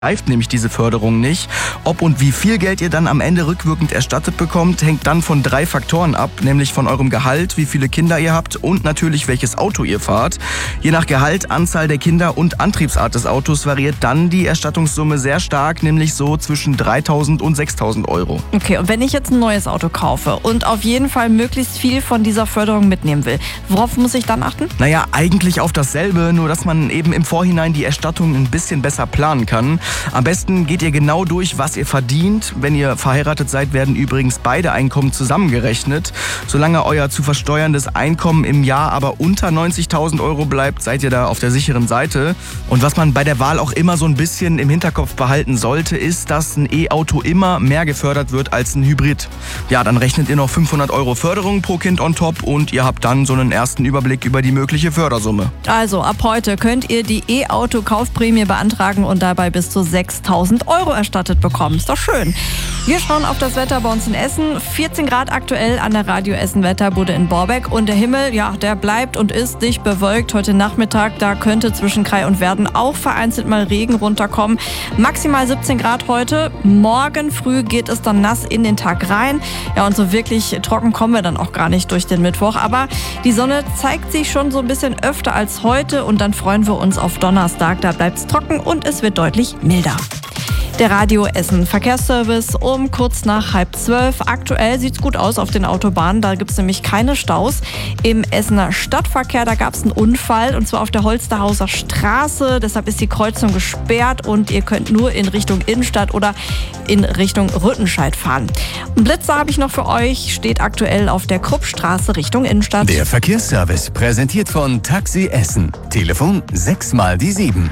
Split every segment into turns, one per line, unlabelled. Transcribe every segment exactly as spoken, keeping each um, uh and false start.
greift nämlich diese Förderung nicht. Ob und wie viel Geld ihr dann am Ende rückwirkend erstattet bekommt, hängt dann von drei Faktoren ab, nämlich von eurem Gehalt, wie viele Kinder ihr habt und natürlich welches Auto ihr fahrt. Je nach Gehalt, Anzahl der Kinder und Antriebsart des Autos variiert dann die Erstattungssumme sehr stark, nämlich so zwischen dreitausend und sechstausend Euro.
Okay, und wenn ich jetzt ein neues Auto kaufe und auf jeden Fall möglichst viel von dieser Förderung mitnehmen will, worauf muss ich dann achten?
Naja, eigentlich auf dasselbe, nur dass man eben im Vorhinein die Erstattung ein bisschen besser planen kann. Am besten geht ihr genau durch, was ihr verdient. Wenn ihr verheiratet seid, werden übrigens beide Einkommen zusammengerechnet. Solange euer zu versteuerndes Einkommen im Jahr aber unter neunzigtausend Euro bleibt, seid ihr da auf der sicheren Seite. Und was man bei der Wahl auch immer so ein bisschen im Hinterkopf behalten sollte, ist, dass ein E-Auto immer mehr gefördert wird als ein Hybrid. Ja, dann rechnet ihr noch fünfhundert Euro Förderung pro Kind on top und ihr habt dann so einen ersten Überblick über die mögliche Fördersumme.
Also ab heute könnt ihr die E-Auto-Kaufprämie beantragen und dabei bis zu sechstausend Euro erstattet bekommen. Ist doch schön. Wir schauen auf das Wetter bei uns in Essen. vierzehn Grad aktuell an der Radio Essen Wetterbude in Borbeck. Und der Himmel, ja, der bleibt und ist dicht bewölkt. Heute Nachmittag, da könnte zwischen Krai und Werden auch vereinzelt mal Regen runterkommen. Maximal siebzehn Grad heute. Morgen früh geht es dann nass in den Tag rein. Ja, und so wirklich trocken kommen wir dann auch gar nicht durch den Mittwoch. Aber die Sonne zeigt sich schon so ein bisschen öfter als heute. Und dann freuen wir uns auf Donnerstag. Da bleibt es trocken und es wird deutlich milder. Der Radio Essen Verkehrsservice um kurz nach halb zwölf. Aktuell sieht es gut aus auf den Autobahnen, da gibt es nämlich keine Staus. Im Essener Stadtverkehr, da gab es einen Unfall und zwar auf der Holsterhauser Straße. Deshalb ist die Kreuzung gesperrt und ihr könnt nur in Richtung Innenstadt oder in Richtung Rüttenscheid fahren. Ein Blitzer habe ich noch für euch, steht aktuell auf der Kruppstraße Richtung Innenstadt.
Der Verkehrsservice präsentiert von Taxi Essen. Telefon sechs mal die sieben.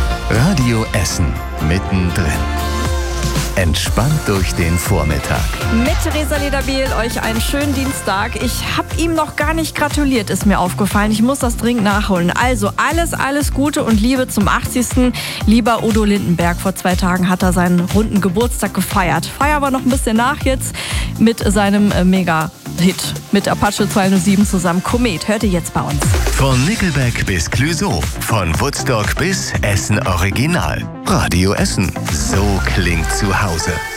Radio Essen mittendrin. Entspannt durch den Vormittag.
Mit Theresa Lederbiel euch einen schönen Dienstag. Ich habe ihm noch gar nicht gratuliert, ist mir aufgefallen. Ich muss das dringend nachholen. Also alles, alles Gute und Liebe zum achtzigsten Lieber Udo Lindenberg. Vor zwei Tagen hat er seinen runden Geburtstag gefeiert. Feier aber noch ein bisschen nach jetzt mit seinem äh, Mega-Hit mit Apache zweihundertsieben zusammen. Komet, hört ihr jetzt bei uns.
Von Nickelback bis Clouseau, von Woodstock bis Essen Original. Radio Essen, so klingt zu Hause.